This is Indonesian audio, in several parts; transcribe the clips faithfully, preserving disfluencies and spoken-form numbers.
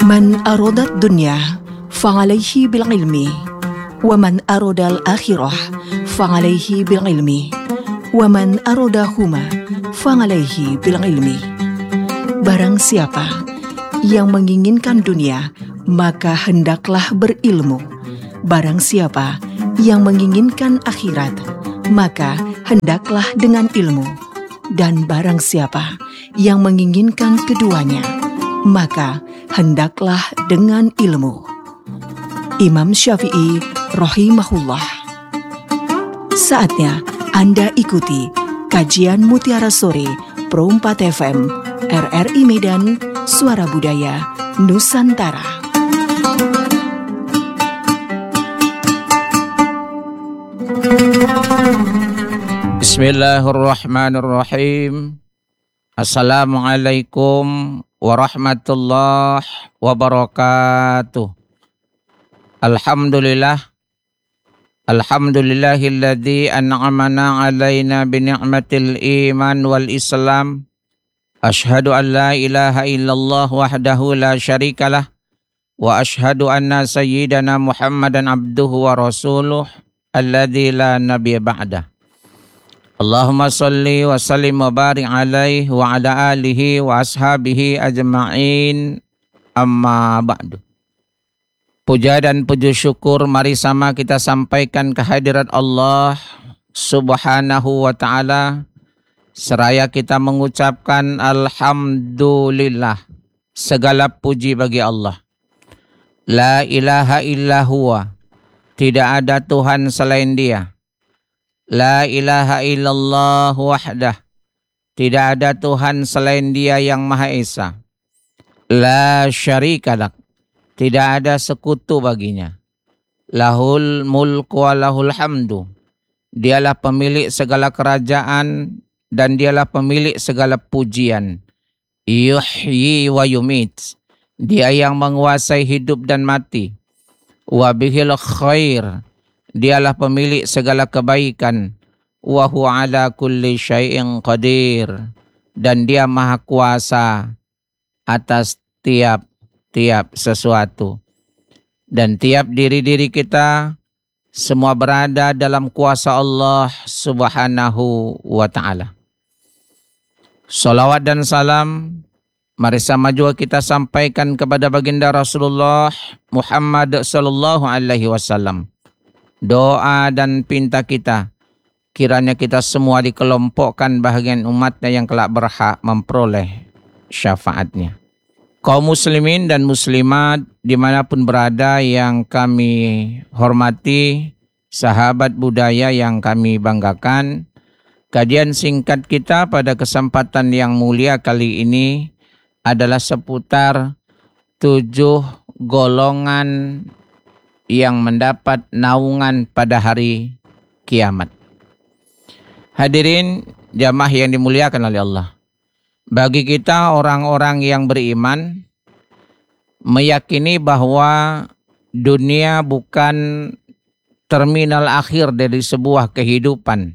من أراد الدنيا فعليه بالعلم ومن أراد الآخرة فعليه بالعلم ومن أرادهما فعليه بالعلم. Barang siapa yang menginginkan dunia, maka hendaklah berilmu. Barang siapa yang menginginkan akhirat, maka hendaklah dengan ilmu. Dan barang siapa yang menginginkan keduanya, maka hendaklah dengan ilmu. Imam Syafi'i rahimahullah. Saatnya Anda ikuti kajian Mutiara Sore Pro empat F M R R I Medan, Suara Budaya Nusantara. Bismillahirrahmanirrahim. Assalamualaikum warahmatullahi wabarakatuh. Alhamdulillah. Alhamdulillahilladzi an'amana alaina bini'matil iman wal islam. Ashhadu an la ilaha illallah wahdahu la syarikalah. Wa ashhadu anna sayyidana Muhammadan abduhu wa rasuluh alladzi la nabiyya ba'dah. Allahumma salli wa sallim wa barik alaihi wa ala alihi wa ashabihi ajma'in, amma ba'du. Puja dan puji syukur mari sama kita sampaikan kehadirat Allah subhanahu wa ta'ala, seraya kita mengucapkan alhamdulillah, segala puji bagi Allah. La ilaha illa huwa, tidak ada Tuhan selain Dia. La ilaha illallah wahdah, tidak ada Tuhan selain Dia yang Maha Esa. La syarikalah, tidak ada sekutu baginya. Lahul mulku wa lahul hamdu, Dialah pemilik segala kerajaan dan Dialah pemilik segala pujian. Yuhyi wa yumit, Dia yang menguasai hidup dan mati. Wa bihil khair, Dialah pemilik segala kebaikan. Wa huwa ala kulli syai'in qadir, dan Dia maha kuasa atas tiap-tiap sesuatu. Dan tiap diri-diri kita semua berada dalam kuasa Allah subhanahu wa ta'ala. Salawat dan salam mari sama juga kita sampaikan kepada baginda Rasulullah Muhammad sallallahu alaihi wasallam. Doa dan pinta kita, kiranya kita semua dikelompokkan bahagian umatnya yang kelak berhak memperoleh syafaatnya. Kaum muslimin dan muslimat dimanapun berada yang kami hormati, sahabat budaya yang kami banggakan, kajian singkat kita pada kesempatan yang mulia kali ini adalah seputar tujuh golongan yang mendapat naungan pada hari kiamat. Hadirin jamaah yang dimuliakan oleh Allah. Bagi kita orang-orang yang beriman, meyakini bahwa dunia bukan terminal akhir dari sebuah kehidupan,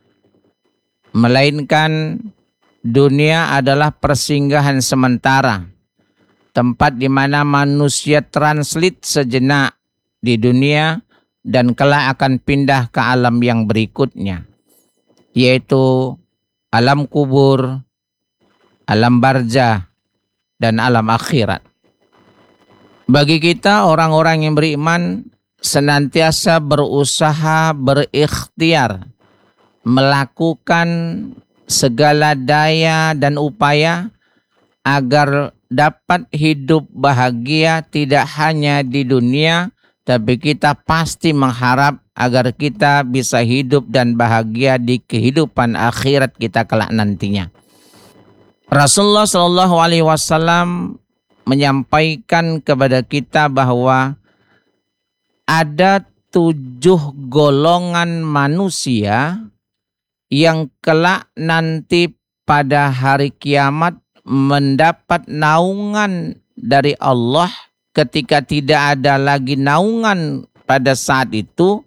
melainkan dunia adalah persinggahan sementara, tempat di mana manusia transit sejenak di dunia dan kelak akan pindah ke alam yang berikutnya, yaitu alam kubur, alam barzah, dan alam akhirat. Bagi kita orang-orang yang beriman senantiasa berusaha berikhtiar melakukan segala daya dan upaya agar dapat hidup bahagia tidak hanya di dunia, tapi kita pasti mengharap agar kita bisa hidup dan bahagia di kehidupan akhirat kita kelak nantinya. Rasulullah Shallallahu Alaihi Wasallam menyampaikan kepada kita bahwa ada tujuh golongan manusia yang kelak nanti pada hari kiamat mendapat naungan dari Allah ketika tidak ada lagi naungan pada saat itu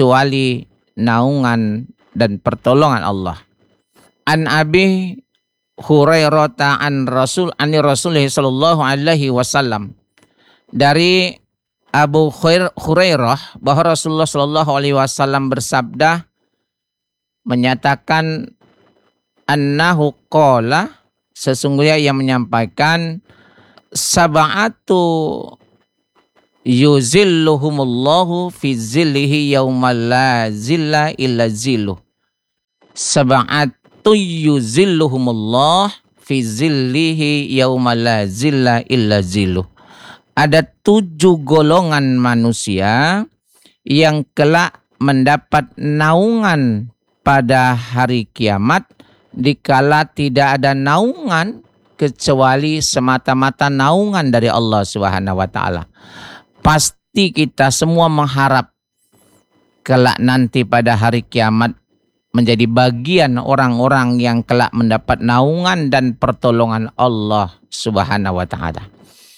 kecuali naungan dan pertolongan Allah. An Abi Hurairah an Rasul ani Rasulullah sallallahu alaihi wasallam, dari Abu Hurairah bahwa Rasulullah sallallahu alaihi wasallam bersabda, menyatakan annahu qala, sesungguhnya yang menyampaikan, sab'atu yuzilluhumullahu fi zillihi yaumal la zilla illa zilluh. Sab'atu yuzilluhumullah fi zillihi yaumal la zilla illa zilluh. Ada tujuh golongan manusia yang kelak mendapat naungan pada hari kiamat, dikala tidak ada naungan kecuali semata-mata naungan dari Allah Subhanahu wa taala. Pasti kita semua mengharap kelak nanti pada hari kiamat menjadi bagian orang-orang yang kelak mendapat naungan dan pertolongan Allah Subhanahu wa taala.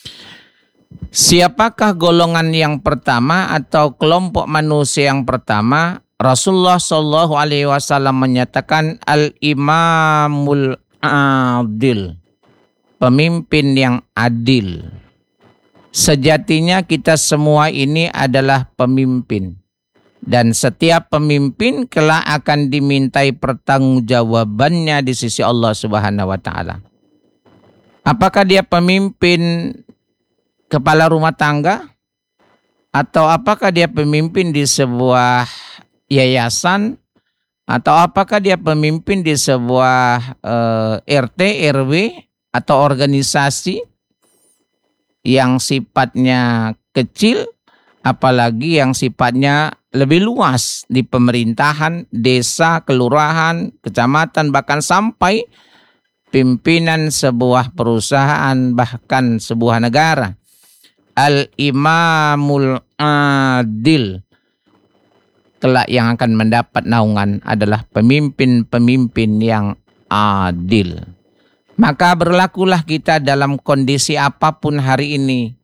Siapakah golongan yang pertama atau kelompok manusia yang pertama? Rasulullah shallallahu alaihi wasallam menyatakan al-imamul adil, pemimpin yang adil. Sejatinya kita semua ini adalah pemimpin, dan setiap pemimpin kelak akan dimintai pertanggungjawabannya di sisi Allah Subhanahu wa taala. Apakah dia pemimpin kepala rumah tangga, atau apakah dia pemimpin di sebuah yayasan, atau apakah dia pemimpin di sebuah eh, R T, R W atau organisasi yang sifatnya kecil, apalagi yang sifatnya lebih luas di pemerintahan, desa, kelurahan, kecamatan, bahkan sampai pimpinan sebuah perusahaan, bahkan sebuah negara. Al-imamul adil, kelak yang akan mendapat naungan adalah pemimpin-pemimpin yang adil. Maka berlakulah kita dalam kondisi apapun hari ini.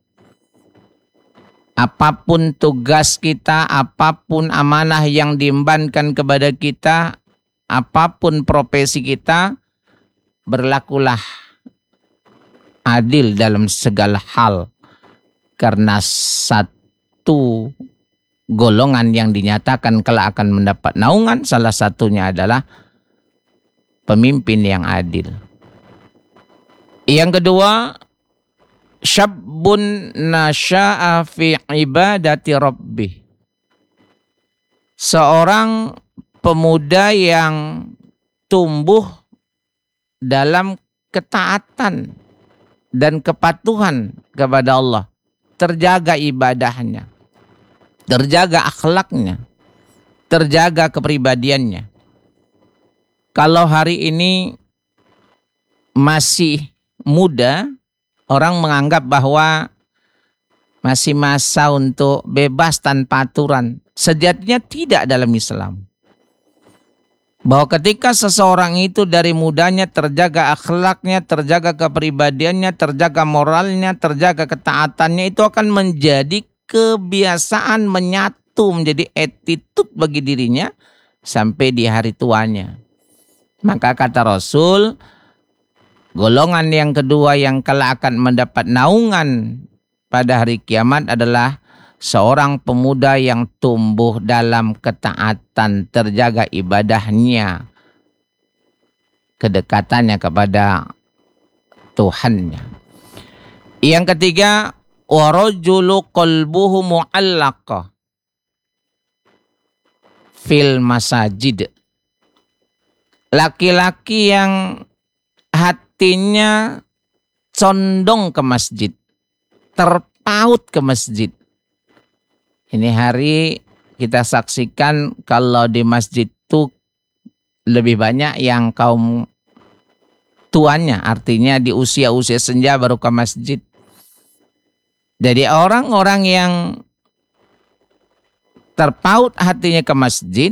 Apapun tugas kita, apapun amanah yang diembankan kepada kita, apapun profesi kita, berlakulah adil dalam segala hal. Karena satu golongan yang dinyatakan kelak akan mendapat naungan, salah satunya adalah pemimpin yang adil. Yang kedua, syabbun nasya'a fi ibadati rabbih. Seorang pemuda yang tumbuh dalam ketaatan dan kepatuhan kepada Allah. Terjaga ibadahnya, terjaga akhlaknya, terjaga kepribadiannya. Kalau hari ini masih muda, orang menganggap bahwa masih masa untuk bebas tanpa aturan. Sejatinya tidak dalam Islam. Bahwa ketika seseorang itu dari mudanya terjaga akhlaknya, terjaga kepribadiannya, terjaga moralnya, terjaga ketaatannya, itu akan menjadi kebiasaan, menyatu menjadi attitude bagi dirinya sampai di hari tuanya. Maka kata Rasul, golongan yang kedua yang kelak akan mendapat naungan pada hari kiamat adalah seorang pemuda yang tumbuh dalam ketaatan, terjaga ibadahnya, kedekatannya kepada Tuhannya. Yang ketiga, warajulu qalbuhu mu'allaqah fil masajid. Laki-laki yang hatinya condong ke masjid, terpaut ke masjid. Ini hari kita saksikan kalau di masjid itu lebih banyak yang kaum tuanya, artinya di usia-usia senja baru ke masjid. Jadi orang-orang yang terpaut hatinya ke masjid,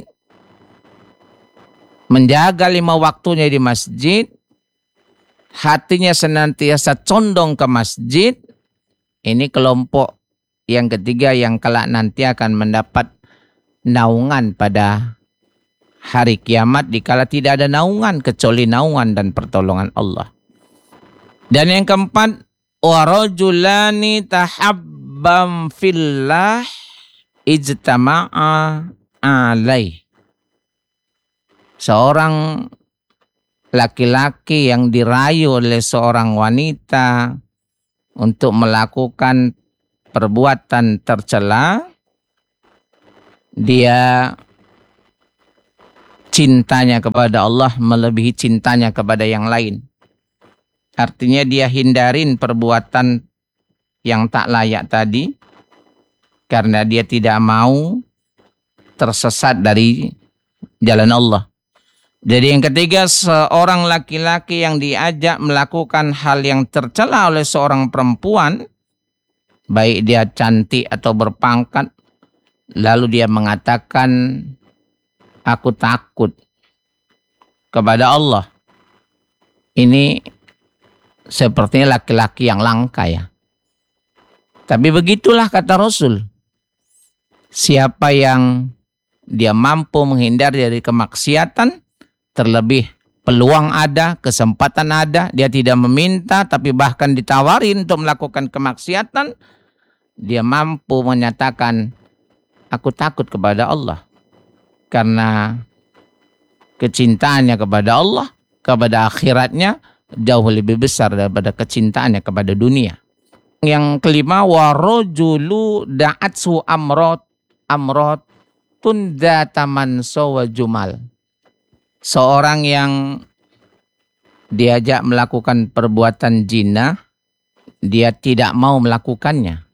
menjaga lima waktunya di masjid, hatinya senantiasa condong ke masjid, ini kelompok yang ketiga yang kelak nanti akan mendapat naungan pada hari kiamat dikala tidak ada naungan kecuali naungan dan pertolongan Allah. Dan yang keempat, wa rajulani tahabbam fillah ijtama'a alaih. Seorang laki-laki yang dirayu oleh seorang wanita untuk melakukan perbuatan tercela, dia cintanya kepada Allah melebihi cintanya kepada yang lain. Artinya dia hindarin perbuatan yang tak layak tadi karena dia tidak mau tersesat dari jalan Allah. Jadi yang ketiga, seorang laki-laki yang diajak melakukan hal yang tercela oleh seorang perempuan, baik dia cantik atau berpangkat, lalu dia mengatakan, aku takut kepada Allah. Ini sepertinya laki-laki yang langka ya. Tapi begitulah kata Rasul. Siapa yang dia mampu menghindar dari kemaksiatan, terlebih peluang ada, kesempatan ada, dia tidak meminta tapi bahkan ditawarin untuk melakukan kemaksiatan, dia mampu menyatakan, aku takut kepada Allah. Karena kecintaannya kepada Allah, kepada akhiratnya, jauh lebih besar daripada kecintaannya kepada dunia. Yang kelima, warojulu da'atsu amrot amrot tunda taman sowa jumal. Seorang yang diajak melakukan perbuatan zina, dia tidak mau melakukannya.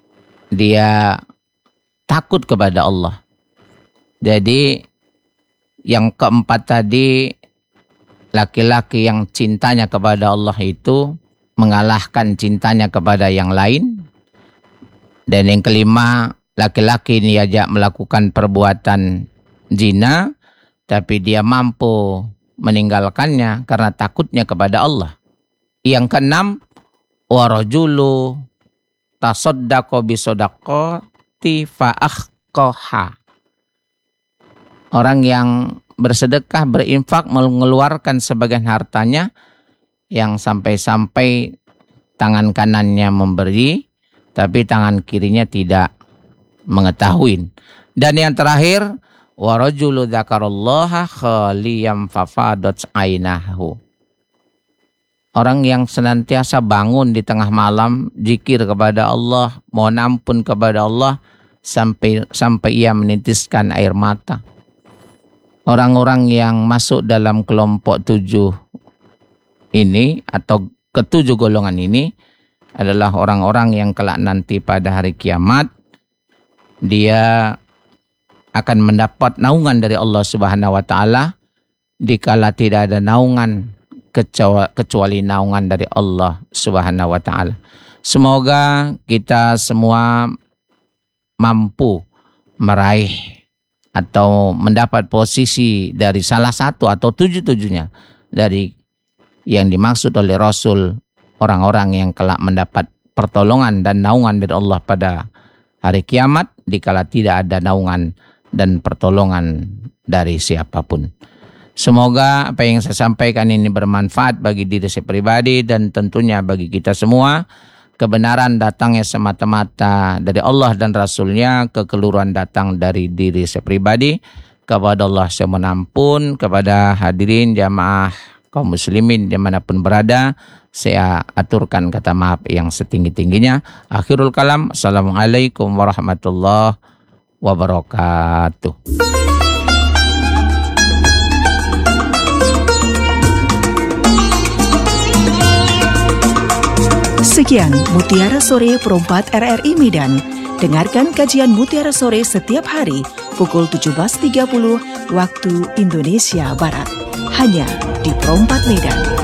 Dia takut kepada Allah. Jadi yang keempat tadi, laki-laki yang cintanya kepada Allah itu mengalahkan cintanya kepada yang lain. Dan yang kelima, laki-laki ini diajak melakukan perbuatan zina, tapi dia mampu meninggalkannya karena takutnya kepada Allah. Yang keenam, warajulu tasaddaqo bisadaqati fa'akhqaha. Orang yang bersedekah, berinfak, mengeluarkan sebagian hartanya yang sampai-sampai tangan kanannya memberi, tapi tangan kirinya tidak mengetahui. Dan yang terakhir, wa rajulu dzakarallaha khaliyam fafadat ainahu. Orang yang senantiasa bangun di tengah malam, zikir kepada Allah, mohon ampun kepada Allah sampai sampai ia menitiskan air mata. Orang-orang yang masuk dalam kelompok tujuh ini atau ketujuh golongan ini adalah orang-orang yang kelak nanti pada hari kiamat dia akan mendapat naungan dari Allah Subhanahu wa taala dikala tidak ada naungan kecuali, kecuali naungan dari Allah Subhanahu wa taala. Semoga kita semua mampu meraih atau mendapat posisi dari salah satu atau tujuh-tujuhnya dari yang dimaksud oleh Rasul, orang-orang yang kelak mendapat pertolongan dan naungan dari Allah pada hari kiamat dikala tidak ada naungan dan pertolongan dari siapapun. Semoga apa yang saya sampaikan ini bermanfaat bagi diri saya pribadi dan tentunya bagi kita semua. Kebenaran datangnya semata-mata dari Allah dan Rasulnya, kekeliruan datang dari diri saya pribadi. Kepada Allah saya mohon ampun, kepada hadirin jamaah kaum muslimin dimanapun berada, saya aturkan kata maaf yang setinggi-tingginya. Akhirul kalam, assalamualaikum warahmatullahi wabarakatuh. Sekian Mutiara Sore Perempat R R I Medan. Dengarkan kajian Mutiara Sore setiap hari pukul tujuh belas tiga puluh waktu Indonesia Barat. Hanya di Perempat Medan.